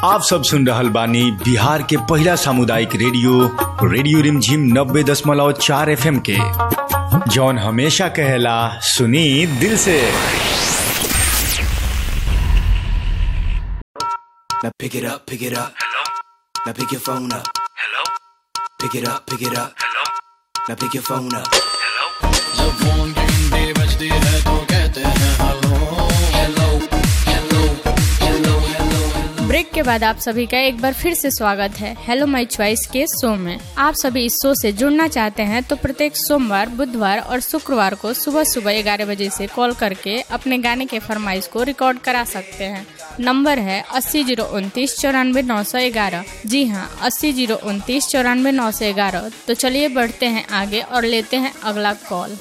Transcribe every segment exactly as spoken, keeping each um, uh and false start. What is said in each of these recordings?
आप सब सुन रहल बानी बिहार के पहला सामुदायिक रेडियो रेडियो रिमझिम नब्बे दशमलव चार एफ एम के, जौन हमेशा कहेला सुनी दिल से। Now pick it up, pick it up. Hello. Now pick your phone up. Hello. Pick it up, pick it up. Hello. Now pick your phone up. Hello. जब फोन की घंटी बजती है तो कहते हैं hello hello hello hello hello. Break के बाद आप सभी का एक बार फिर से स्वागत है हेलो माय चॉइस के शो में। आप सभी इस शो से जुड़ना चाहते हैं तो प्रत्येक सोमवार, बुधवार और शुक्रवार को सुबह सुबह ग्यारह बजे से कॉल करके अपने गाने के फरमाइश को रिकॉर्ड करा सकते हैं। नंबर है अस्सी जीरो उनतीस चौरानवे नौ सौ ग्यारह। जी हाँ, अस्सी जीरो उनतीस चौरानवे नौ सौ ग्यारह। तो चलिए बढ़ते हैं आगे और लेते हैं अगला कॉल।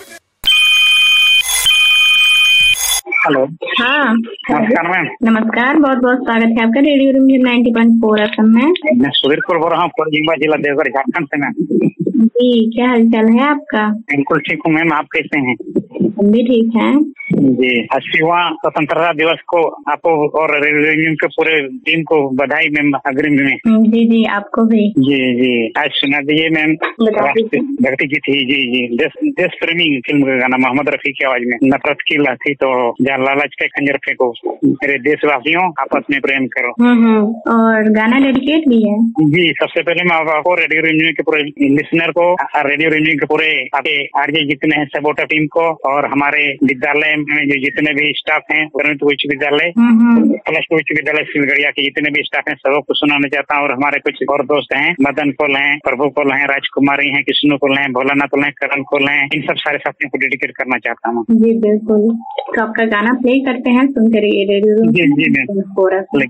हेलो। हाँ, नमस्कार मैम। नमस्कार, बहुत बहुत स्वागत है आपका रेडियो रिमझिम ninety point four F M में। मैं सुधीर कुल बोल रहा हूँ, जिला देवघर, झारखंड से मैम। जी, क्या हालचाल है आपका? बिल्कुल ठीक हूँ मैम, आप कैसे हैं? हम भी ठीक हैं जी। अस्सीवां स्वतंत्रता दिवस को आपको और रेडियो के पूरे टीम को बधाई मैम, अग्रिम में। जी जी, आपको भी। जी जी, आज सुना दीजिए मैम। भक्ति गीत ही जी जी, देश देश प्रेमी फिल्म का गाना मोहम्मद रफी की आवाज में। नफरत की लाठी तो जहाँ लालच के खंजर फेंको, मेरे देशवासियों आपस में प्रेम करो। हम्म और गाना डेडिकेट भी है। जी, सबसे पहले मैं आपको रेडियो रिमझिम के पूरे लिसनर को, रेडियो रिमझिम के पूरे आपके आरजे जितने हैं सपोर्टर टीम को, और हमारे विद्यालय में जो जितने भी स्टाफ हैं, गणित उच्च विद्यालय, प्लस टू उच्च विद्यालय सिलगड़िया के जितने भी स्टाफ हैं, सबको सुनाना चाहता हूँ। और हमारे कुछ और दोस्त हैं, मदन कोल हैं, प्रभु कोल हैं, राजकुमारी हैं, कृष्णु कोल हैं, भोलानाथ कोल हैं, करण कोल हैं, इन सब सारे साथियों को डेडिकेट करना चाहता हूँ। जी बिल्कुल, तो आपका गाना प्ले करते हैं, सुनते रहिए रेडियो। जी जी मैम।